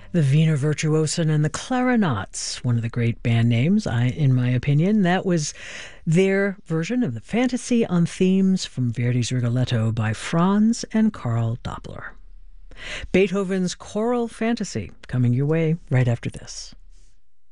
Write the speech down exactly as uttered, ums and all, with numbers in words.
The Wiener Virtuosen and the Clarinets, one of the great band names, I, in my opinion. That was their version of the Fantasy on Themes from Verdi's Rigoletto by Franz and Karl Doppler. Beethoven's Choral Fantasy coming your way right after this.